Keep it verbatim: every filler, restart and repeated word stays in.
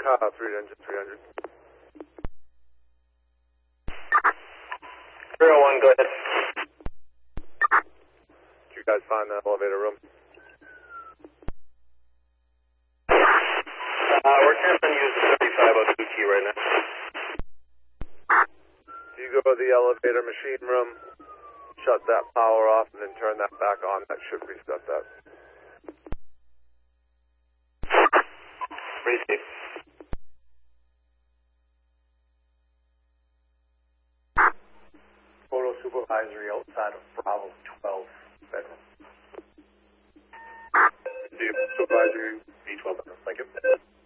Uh, three engine, three hundred. three oh one, go ahead. Did you guys find the elevator room? Uh, we're attempting to use the thirty-five oh two key right now. Do you go to the elevator machine room, shut that power off, and then turn that back on? That should reset that. Receive. Photo supervisory outside of Bravo twelve bedroom. Do supervisory B twelve bedroom, thank you.